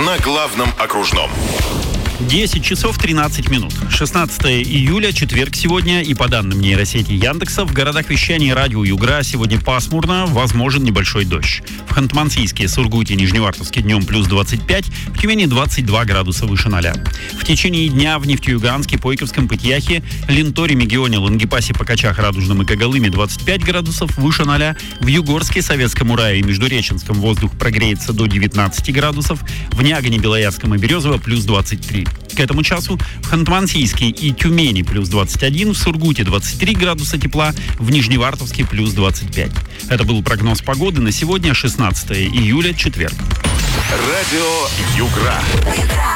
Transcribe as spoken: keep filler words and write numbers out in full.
на главном окружном. десять часов тринадцать минут. шестнадцатое июля, четверг сегодня, и по данным нейросети Яндекса, в городах вещания радио Югра сегодня пасмурно, возможен небольшой дождь. В Ханты-Мансийске, Сургуте и Нижневартовске днем плюс двадцать пять, в Тюмени двадцать два градуса выше ноля. В течение дня в Нефтеюганске, Пойковском, Пытьяхе, Ленторе, Мегионе, Лангепасе, Покачах, Радужном и Когалыме двадцать пять градусов выше ноля. В Югорске, Советском Урае и Междуреченском воздух прогреется до девятнадцати градусов. В Нягане, Белоярском и Березово плюс двадцать три. К этому часу в Ханты-Мансийске и Тюмени плюс двадцать один, в Сургуте двадцать три градуса тепла, в Нижневартовске плюс двадцать пять. Это был прогноз погоды на сегодня, шестнадцатое июля, четверг. Радио Югра.